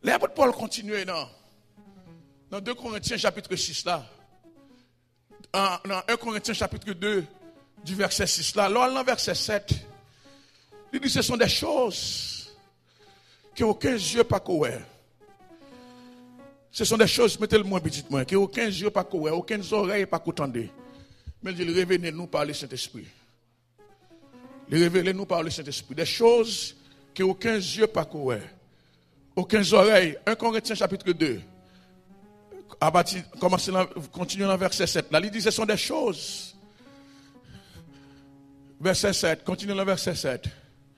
L'apôtre Paul continue dans 2 Corinthiens chapitre 6 là. Dans 1 Corinthiens chapitre 2 du verset 6 là. Là, dans verset 7, il dit ce sont des choses que aucun yeux pas connaît. Ce sont des choses, mettez-le moins petitement, que aucun yeux pas connaît, aucune oreille pas entendre. Mais il dit révélez-nous par le Saint-Esprit. Révélez-nous par le Saint-Esprit. Des choses que aucun yeux pas connaît. Aucune oreille. 1 Corinthiens chapitre 2. Continuons dans verset 7. Là, il dit ce sont des choses. Verset 7. Continuons dans verset 7.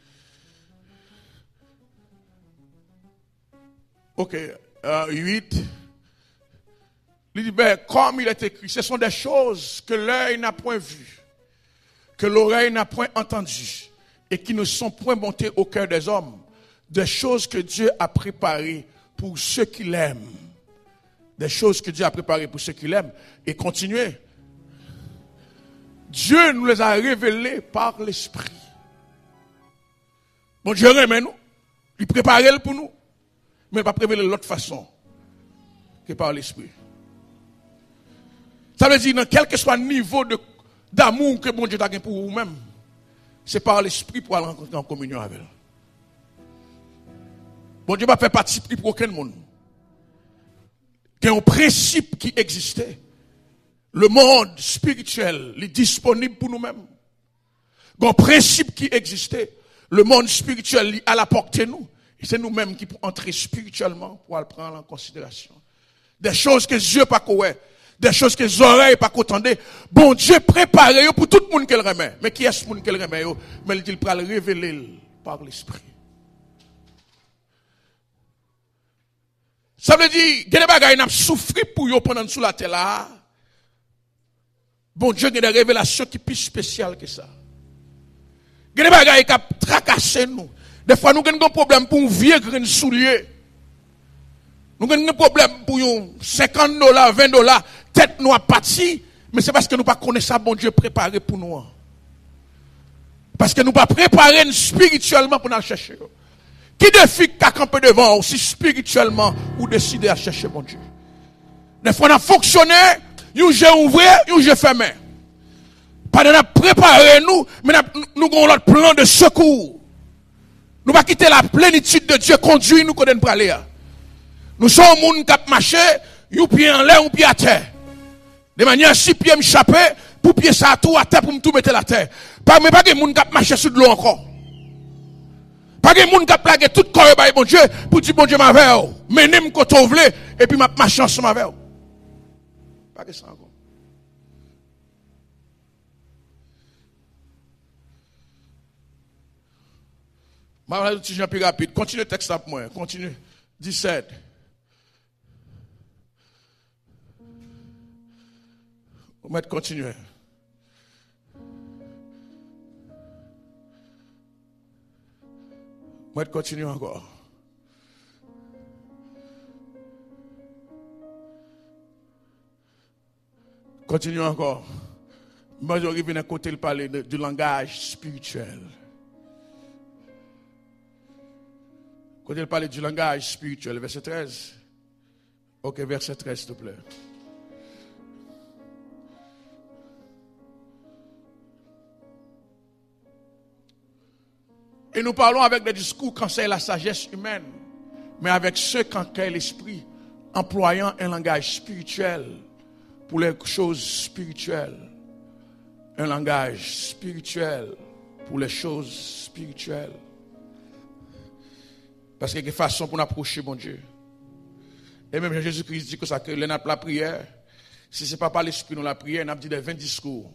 Ok. 8. Il dit, comme il est écrit, ce sont des choses que l'œil n'a point vues, que l'oreille n'a point entendues, et qui ne sont point montées au cœur des hommes. Des choses que Dieu a préparées pour ceux qui l'aiment. Des choses que Dieu a préparées pour ceux qui l'aiment. Et continuez. Dieu nous les a révélées par l'Esprit. Bon Dieu remet nous. Il préparait pour nous. Mais il va préparer de l'autre façon que par l'Esprit. Ça veut dire, dans quel que soit le niveau d'amour que bon Dieu a pour vous-même, c'est par l'Esprit pour aller rencontrer en communion avec lui. Bon Dieu ne va pas faire partie pour aucun monde. Il y a un principe qui existait. Le monde spirituel est disponible pour nous-mêmes. Il y a un principe qui existait. Le monde spirituel est à la portée de nous. Et c'est nous-mêmes qui pouvons entrer spirituellement pour le prendre en considération. Des choses que Dieu n'a pas connaît. Des choses que les oreilles pas entendre. Bon Dieu préparé pour tout le monde qu'elle remet. Mais qui est ce monde qu'elle remet? Mais il dit qu'il va le révéler par l'Esprit. Ça veut dire, il y a des bagages qui ont souffert pour eux pendant sous la terre là. Bon Dieu, il y a des révélations qui sont plus spéciales que ça. Il y a des bagages qui ont tracassé nous. Des fois, nous avons un problème pour un vieux grain de soulier. Nous avons un problème pour $50, $20, tête nous a parti, mais c'est parce que nous ne connaissons pas bon Dieu préparé pour nous. Parce que nous ne pas préparé spirituellement pour nous chercher. Qui défie qu'à camper devant aussi spirituellement ou décider à chercher mon Dieu. Des fois, on a fonctionné, nous j'ai ouvert, nous j'ai fermé. Pas de préparer nous, mais nous avons notre plan de secours. Nous pas quitter la plénitude de Dieu conduit nous qu'on pour aller. Nous sommes un monde qui a marché, un pied en l'air, un pied à terre. De manière si pied m'échappé, pour pied ça tout à terre pour me tout mettre la terre. Pas mais pas que monde qui a marché sur de l'eau encore. Pas que moun qui plagué tout corps par bon Dieu pour dire bon Dieu m'a veille. Menem ko to vle et puis m'a marcher ensemble avec. Pas que ça encore. Ma petit Jean plus rapide. Continue le texte pour moi. Continue. 17. On va continuer. On va continuer encore. Continuons encore. Moi, je reviens à côté de parler du langage spirituel. Quand il parle du langage spirituel, verset 13. Ok, verset 13, s'il te plaît. Et nous parlons avec des discours qu'enseigne la sagesse humaine, mais avec ceux qu'enquête l'esprit, employant un langage spirituel pour les choses spirituelles. Un langage spirituel pour les choses spirituelles. Parce qu'il y a une façon pour nous approcher mon Dieu. Et même Jésus-Christ dit que ça, que la prière, si ce n'est pas par l'esprit, nous la prière, on a dit des 20 discours.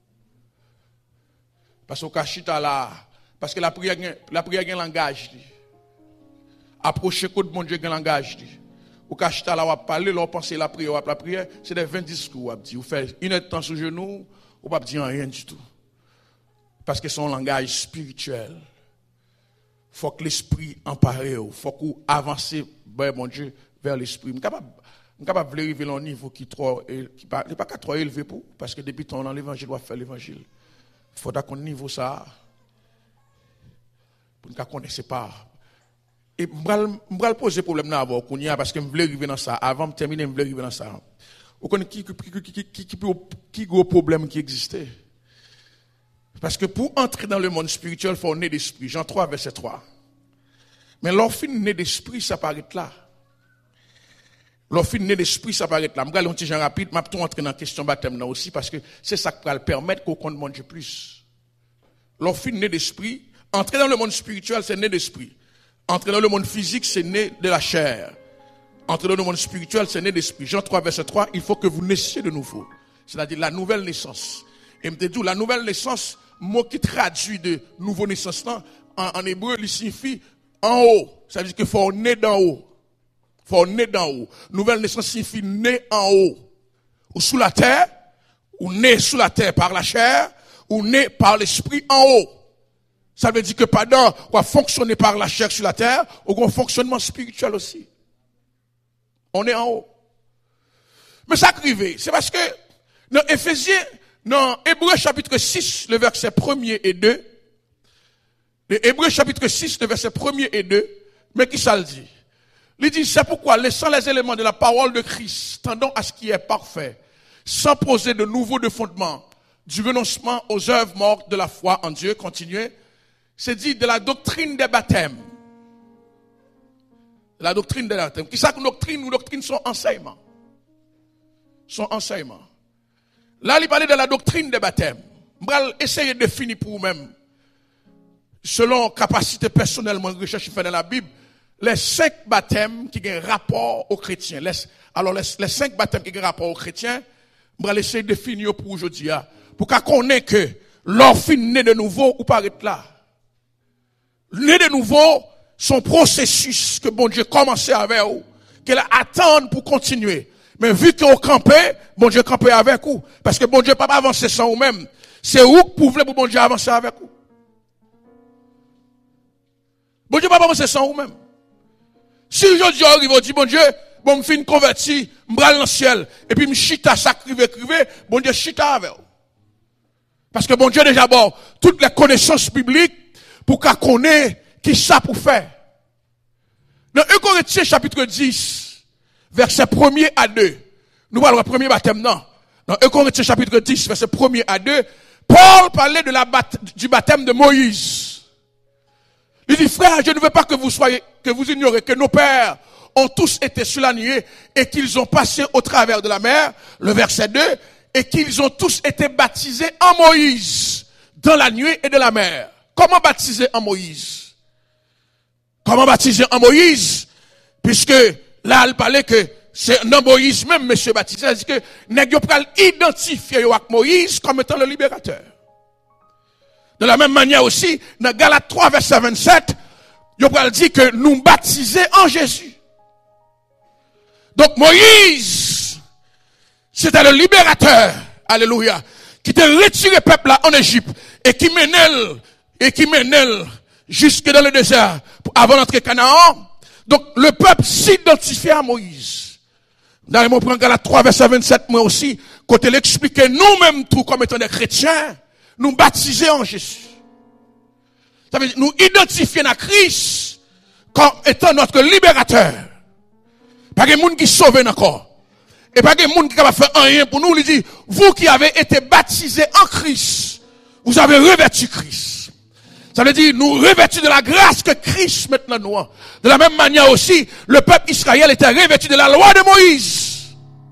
Parce qu'au cachita là, parce que la prière a un langage. Approcher de mon Dieu a un langage. Au cachita là, on va parler, on va penser la prière, c'est des 20 discours. Vous faites une heure de temps sur le genou, on ne va pas dire rien du tout. Parce que c'est un langage spirituel. Il faut que l'esprit empare. Il faut qu'on avance, mon Dieu, vers l'esprit. Je suis capable de arriver à un niveau qui n'est pas trop élevé pour. Parce que depuis ton dans l'évangile, on doit faire l'évangile. Il faudra qu'on niveau ça. Pour ne connaisse pas Et je vais poser problème là avant, parce que je voulais arriver dans ça. Avant de terminer, je voulais arriver dans ça. Vous connaissez qui gros problème qui existait? Parce que pour entrer dans le monde spirituel, il faut naître d'esprit. Jean 3, verset 3. Mais l'orphine naît d'esprit, ça paraît là. L'orphine naît d'esprit, ça paraît là. Je vais aller un petit genre rapide, je vais entrer dans la question baptême là aussi, parce que c'est ça qui va le permettre qu'on compte Dieu plus. L'orphine naît d'esprit. Entrer dans le monde spirituel, c'est né d'esprit. Entrer dans le monde physique, c'est né de la chair. Entrer dans le monde spirituel, c'est né d'esprit. Jean 3, verset 3, il faut que vous naissiez de nouveau. C'est-à-dire la nouvelle naissance. Et me dit, la nouvelle naissance, mot qui traduit de nouveau naissance, en hébreu, il signifie en haut. Ça veut dire qu'il faut naître d'en haut. Faut naître d'en haut. Nouvelle naissance signifie né en haut. Ou sous la terre, ou né sous la terre par la chair, ou né par l'esprit en haut. Ça veut dire que pendant qu'on fonctionner par la chair sur la terre, ou un fonctionnement spirituel aussi. On est en haut. Mais ça arrive, c'est parce que dans Éphésiens, dans Hébreux chapitre 6, le verset 1er et 2, le Hébreux chapitre 6, le verset 1er et 2, mais qui ça le dit? Il dit, c'est pourquoi, laissant les éléments de la parole de Christ, tendant à ce qui est parfait, sans poser de nouveaux de fondements, du renoncement aux œuvres mortes de la foi en Dieu, continuez, c'est dit de la doctrine des baptêmes. La doctrine des baptêmes. Qui ça que nos doctrines sont enseignements? Son enseignement. Là, il parlait de la doctrine des baptêmes. Je vais essayer de définir pour vous-même, selon capacité personnelle, moi, recherche fait dans la Bible, les 5 baptêmes qui ont rapport aux chrétiens. Les 5 baptêmes qui ont rapport aux chrétiens, je vais essayer de définir pour aujourd'hui, pour qu'on connaisse que l'orphine né de nouveau ou paraît là. Né de nouveau, son processus que bon Dieu commençait avec vous, qu'elle attend pour continuer. Mais vu qu'on campait, bon Dieu campait avec vous. Parce que bon Dieu ne peut pas avancer sans vous-même. C'est vous qui pouvez pour bon Dieu avancer avec vous. Bon Dieu ne peut pas avancer sans vous-même. Si aujourd'hui arrive, on dit, bon Dieu, bon, me fin converti, me bral dans le ciel, et puis me chita, crivé, bon Dieu chita avec vous. Parce que bon Dieu déjà bon, toutes les connaissances bibliques, pour qu'on connaisse qui ça pour faire. Dans 1 Corinthiens chapitre 10, verset 1er à 2, nous parlons du premier baptême, non. Dans 1 Corinthiens chapitre 10, verset 1er à 2, Paul parlait du baptême de Moïse. Il dit, frère, je ne veux pas que vous ignorez que nos pères ont tous été sur la nuée et qu'ils ont passé au travers de la mer, le verset 2, et qu'ils ont tous été baptisés en Moïse, dans la nuée et de la mer. Comment baptiser en Moïse? Comment baptiser en Moïse? Puisque là, il parlait que c'est dans Moïse même, monsieur baptisé, c'est-à-dire que nèg yo pral identifier avec Moïse comme étant le libérateur. De la même manière aussi, dans Galates 3, verset 27, yo pral dit que nous baptiser en Jésus. Donc Moïse, c'était le libérateur, alléluia, qui te retiré le peuple là en Égypte et qui menait jusque dans le désert avant d'entrer Canaan. Donc le peuple s'identifiait à Moïse. Dans le mot prend Galates 3 verset 27 moi aussi, côté l'expliquer nous-mêmes tout comme étant des chrétiens, nous baptiser en Jésus. Ça veut dire nous identifier à Christ comme étant notre libérateur. Pas de monde qui sauve encore. Et pas de monde qui va faire rien pour nous. Il dit, vous qui avez été baptisés en Christ, vous avez revêtu Christ. Ça veut dire, nous revêtus de la grâce que Christ maintenant nous. De la même manière aussi, le peuple Israël était revêtu de la loi de Moïse.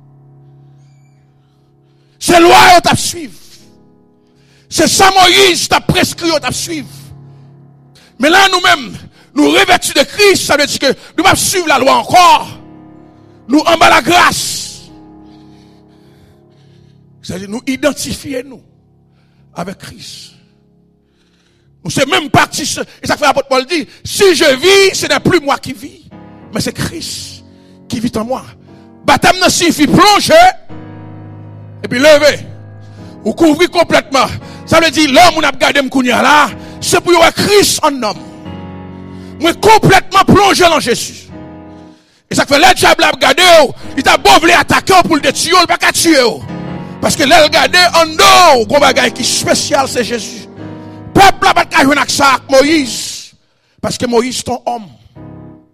C'est loi on t'a suivre. C'est ça Moïse t'a prescrit on t'a suivre. Mais là nous-mêmes, nous revêtus de Christ, ça veut dire que nous ne pouvons pas suivre la loi encore. Nous en bas la grâce. C'est-à-dire nous identifier nous avec Christ. Nous sommes même partis, et ça fait l'apôtre Paul dit, si je vis, ce n'est plus moi qui vis, mais c'est Christ qui vit en moi. Baptême ne signifie plonger, et puis lever, ou couvrir complètement. Ça veut dire, l'homme, on a gardé m'kounia là, c'est pour y avoir Christ en homme. Moi, complètement plongé dans Jésus. Et ça fait, le diable a regardé, il t'a beau voulu attaquer pour le tuer, il pas qu'à tuer. Parce que là, regardez, en dos, gros bagay qui est spécial, c'est Jésus. Peuple n'a pas qu'à jouer avec ça, Moïse. Parce que Moïse, ton homme.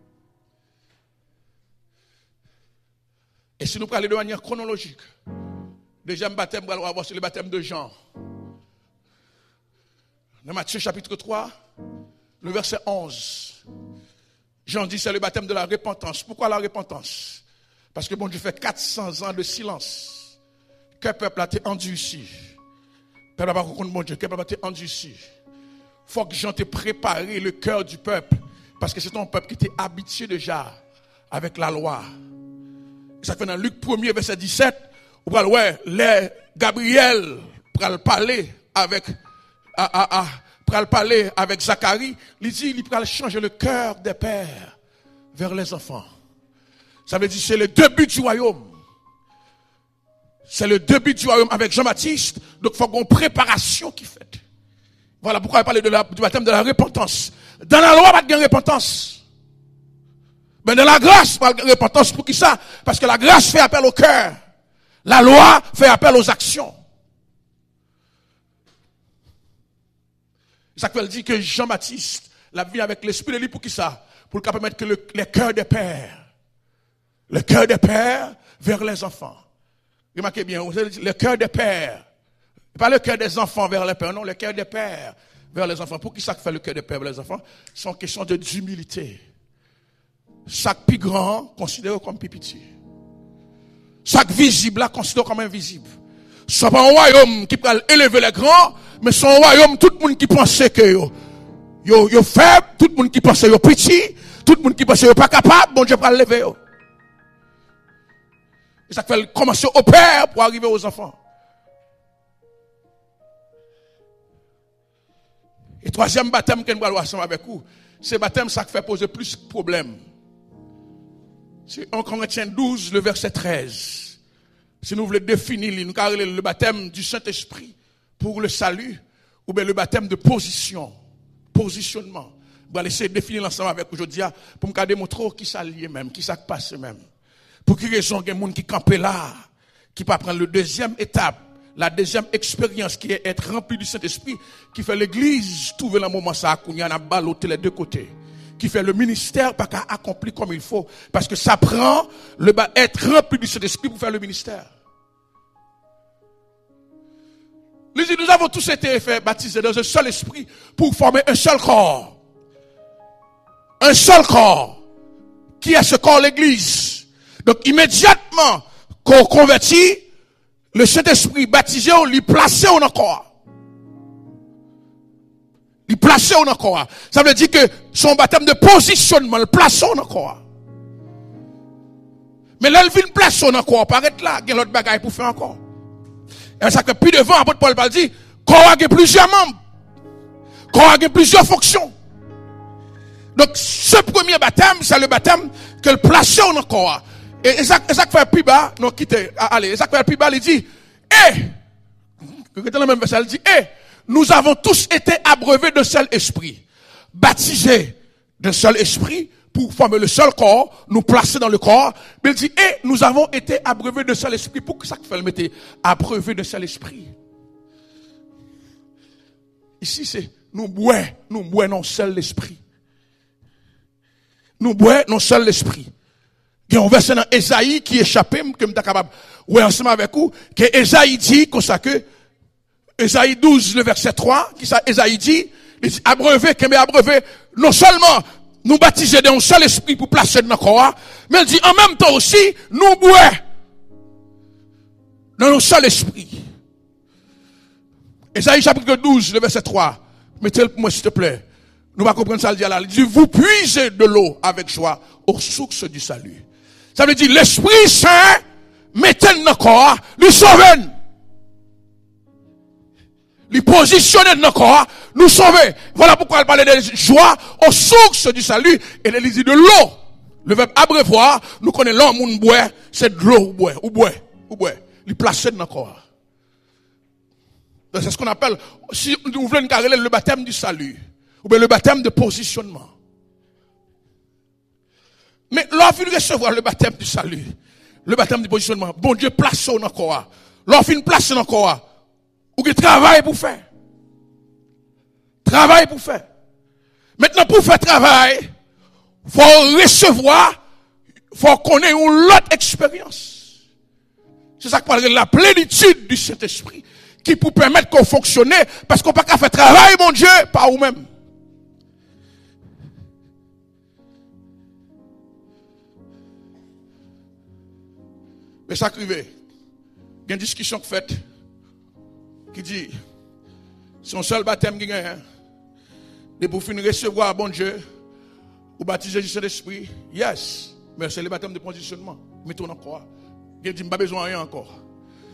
Et si nous parlons de manière chronologique, deuxième baptême, on va voir sur le baptême de Jean. Dans Matthieu chapitre 3, le verset 11. Jean dit c'est le baptême de la repentance. Pourquoi la repentance? Parce que bon Dieu fait 400 ans de silence. Que le peuple a été endurci. Le peuple n'a pas reconnu mon Dieu. Que le peuple a été endurci. Il faut que Jean t'ait préparé le cœur du peuple. Parce que c'est un peuple qui était habitué déjà avec la loi. Ça fait dans Luc 1er, verset 17, où les Gabriel pour parler avec Zacharie, il dit il va changer le cœur des pères vers les enfants. Ça veut dire c'est le début du royaume. C'est le début du royaume avec Jean-Baptiste. Donc il faut qu'on préparation qui fait. Voilà pourquoi il parlait du baptême de la repentance. Dans la loi, pas de repentance. Mais dans la grâce, pas de repentance. Pour qui ça? Parce que la grâce fait appel au cœur. La loi fait appel aux actions. Ça veut dire que Jean-Baptiste, la vie avec l'esprit de lui, pour qui ça? Pour le permettre que les cœurs des pères, le cœur des pères vers les enfants. Remarquez bien, le cœur des pères. Pas le cœur des enfants vers les pères, non, le cœur des pères vers les enfants. Pour qui ça fait le cœur des pères vers les enfants? C'est une question d'humilité. Chaque plus grand, considéré comme plus petit. Chaque visible, là, considéré comme invisible. Ce n'est pas un royaume qui peut élever les grands, mais c'est un royaume, tout le monde qui pensait que yo faible, tout le monde qui pensait yo petit, tout le monde qui pensait yo pas capable, bon Dieu va lever yo. Et ça fait commencer au père pour arriver aux enfants. Et troisième baptême que nous allons ensemble avec vous, c'est baptême ça fait poser plus de problèmes. C'est 1 Corinthiens 12, le verset 13. Si nous voulons définir nous carrons le baptême du Saint-Esprit pour le salut, ou bien le baptême de positionnement. On va essayer de définir l'ensemble avec aujourd'hui pour me démontrer qui ça lié même, qui ça passe même. Pour quelle raison il y a des gens qui campent là, qui peut prendre la deuxième étape, la deuxième expérience qui est être rempli du Saint-Esprit, qui fait l'église trouver le moment ça, qu'on y en a ballotté les deux côtés. Qui fait le ministère pas qu'à accomplir comme il faut. Parce que ça prend être rempli du Saint-Esprit pour faire le ministère. Nous avons tous été baptisés dans un seul esprit pour former un seul corps. Un seul corps. Qui est ce corps, l'église? Donc immédiatement qu'on convertit, le Saint-Esprit baptisé, on lui place au corps. Il place au corps. Ça veut dire que son baptême de positionnement, le place au corps. Mais là, il vient place au corps. Paraît là, il y a l'autre bagaille pour faire encore. Et ça que plus devant, apôtre Paul dit, corps a plusieurs membres. Corps a plusieurs fonctions. Donc, ce premier baptême, c'est le baptême que le place au corps. Et ça fait plus bas, non, quittez, allez, ça fait plus bas, il dit, dans le même verset, il dit, nous avons tous été abreuvés d'un seul esprit, baptisés d'un seul esprit pour former le seul corps, nous placer dans le corps. Mais il dit, nous avons été abreuvés d'un seul esprit. Pourquoi ça fait le mettre abreuvé d'un seul esprit? Ici, c'est nous bois non seul l'esprit. Nous bois non seul l'esprit. Il y a un verset dans Ésaïe qui échappé, que je suis capable de voir ensemble avec vous, que Ésaïe dit comme ça que Ésaïe 12, le verset 3, qui ça, Ésaïe dit, abreuvé, non seulement nous baptiser d'un seul esprit pour placer dans le corps, mais il dit en même temps aussi, nous boire dans un seul esprit. Ésaïe chapitre 12, le verset 3, mettez-le pour moi s'il te plaît. Nous va comprendre ça, il dit, vous puisez de l'eau avec joie aux sources du salut. Ça veut dire, l'Esprit Saint, mettez dans le corps, lui sauver. Lui positionner dans le corps, nous sauver. Voilà pourquoi elle parlait de joie aux sources du salut. Et elle dit de l'eau. Le verbe abreuvoir, nous connaissons l'homme ou boire, c'est de l'eau ou boire. Lui placer dans le corps. C'est ce qu'on appelle, si nous voulons carrer le baptême du salut. Ou bien le baptême de positionnement. Mais lorsqu'il recevoir le baptême du salut, le baptême de positionnement, bon Dieu place dans le corps. Lorsqu'il place dans le corps, ou qu'il travaille pour faire. Travail pour faire. Maintenant, pour faire travail, faut recevoir, faut connaître une autre expérience. C'est ça qu'on parle de la plénitude du Saint-Esprit. Qui pour permettre qu'on fonctionne, parce qu'on ne peut pas faire travail, mon Dieu, par vous-même. Mais ça crive. Il y a une discussion qui fait qui dit son seul baptême qui gagne, de pour finir recevoir bon Dieu ou baptiser du Saint-Esprit, yes, mais c'est le baptême de positionnement. Mais on encore. Il dit, pas besoin de rien encore.